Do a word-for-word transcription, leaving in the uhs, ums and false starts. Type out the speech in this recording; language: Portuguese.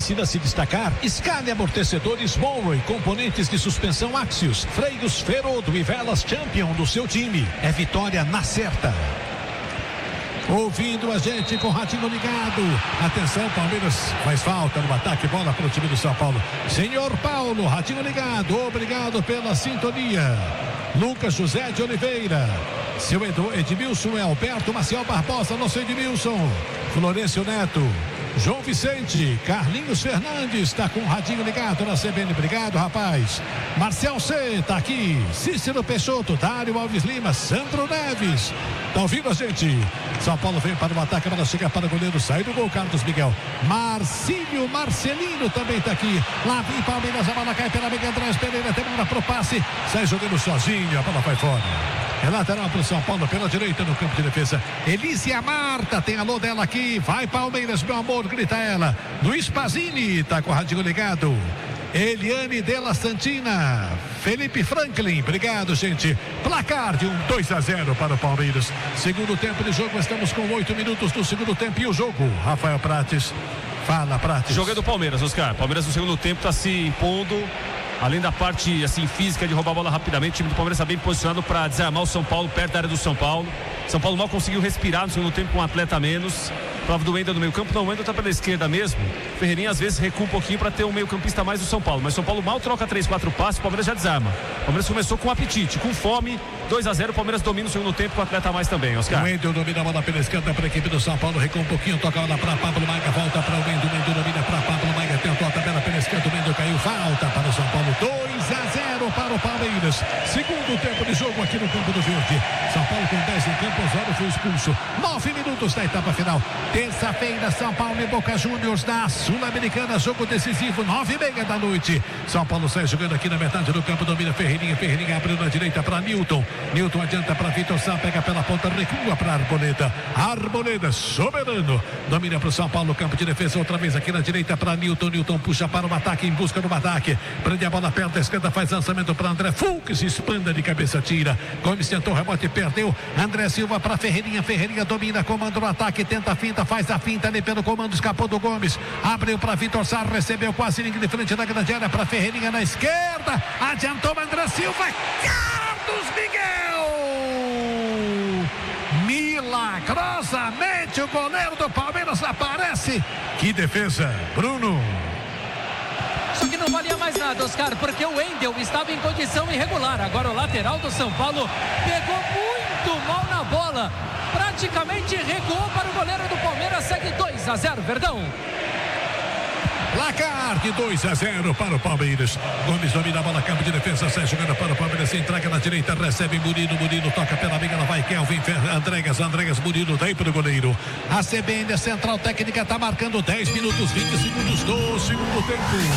precisa se destacar? Escale amortecedores Monroe, componentes de suspensão Axios, freios Ferodo e velas Champion do seu time. É vitória na certa. Ouvindo a gente com o radinho ligado. Atenção, Palmeiras faz falta no ataque, bola para o time do São Paulo. Senhor Paulo, radinho ligado, obrigado pela sintonia. Lucas José de Oliveira. Seu Edu, Edmilson é Alberto Maciel Barbosa, nosso Edmilson. Florencio Neto. João Vicente, Carlinhos Fernandes está com o radinho ligado na C B N, obrigado rapaz. Marcel C tá aqui, Cícero Peixoto, Dário Alves Lima, Sandro Neves, tá ouvindo a gente? São Paulo vem para o ataque, a bola chega para o goleiro, sai do gol, Carlos Miguel. Marcílio Marcelino também tá aqui, lá vem Palmeiras, a bola cai pela meia, Andrés Pereira, tem bola pro passe, sai jogando sozinho, a bola vai fora. É lateral para o São Paulo pela direita no campo de defesa. Elísia Marta, tem alô dela aqui. Vai Palmeiras, meu amor, grita ela. Luiz Pazini, tá com o radinho ligado. Eliane Della Santina. Felipe Franklin, obrigado, gente. Placar de um dois a zero para o Palmeiras. Segundo tempo de jogo, estamos com oito minutos do segundo tempo e o jogo. Rafael Prates. Fala, Prates. O jogo é do Palmeiras, Oscar. Palmeiras no segundo tempo está se impondo. Além da parte assim física de roubar a bola rapidamente, o time do Palmeiras está bem posicionado para desarmar o São Paulo perto da área do São Paulo. São Paulo mal conseguiu respirar no segundo tempo com um atleta a menos. Prova do Wendel no meio campo, não, o Wendel está pela esquerda mesmo. Ferreirinha às vezes recua um pouquinho para ter um meio campista mais do São Paulo, mas São Paulo mal troca três, quatro passes, o Palmeiras já desarma. O Palmeiras começou com apetite, com fome, dois a zero, o Palmeiras domina o segundo tempo com o atleta a mais também, Oscar. O Wendel domina a bola pela esquerda para a equipe do São Paulo, recua um pouquinho, toca a bola para Pablo Maiga, volta para o Wendel, o Wendel domina para Pablo Maiga, tentou a tabela pela esquerda, o Wendel caiu, falta para o São Paulo, dois a zero para o Palmeiras. Segundo tempo de jogo aqui no campo do Verde. São Paulo com dez em campo, Osório foi expulso. nove minutos da etapa final. Terça-feira, São Paulo e Boca Juniors na Sul-Americana, jogo decisivo, nove e meia da noite. São Paulo sai jogando aqui na metade do campo, domina Ferreirinha, Ferreirinha abriu na direita para Newton. Newton adianta para Vitor Sá, pega pela ponta, recua para Arboleda. Arboleda, soberano, domina para o São Paulo, campo de defesa, outra vez aqui na direita para Newton. Newton puxa para o ataque, em busca do ataque. Prende a bola perto da esquerda, faz lançamento para André Fux, espanda de cabeça, tira. Gomes tentou rebote, perdeu. André Silva para Ferreirinha, Ferreirinha domina, comanda o ataque, tenta a finta, faz a finta ali pelo comando, escapou do Gomes, abriu para Vitor Sá, recebeu quase ninguém de frente da grande área para Ferreirinha na esquerda, adiantou André Silva, Carlos Miguel, milagrosamente o goleiro do Palmeiras aparece. Que defesa, Bruno. Só que não valia mais nada, Oscar, porque o Wendel estava em condição irregular. Agora o lateral do São Paulo pegou muito mal na bola, praticamente recuou para o goleiro do Palmeiras, segue dois a zero, Verdão. Placar de dois a zero para o Palmeiras. Gomes domina a bola, campo de defesa, sai jogando para o Palmeiras, entrega na direita, recebe Murilo, Murilo toca pela meia, ela vai Kelvin, Andregas, Andregas, Murilo, daí para o goleiro. A C B N, a Central Técnica, está marcando dez minutos, vinte segundos do segundo tempo.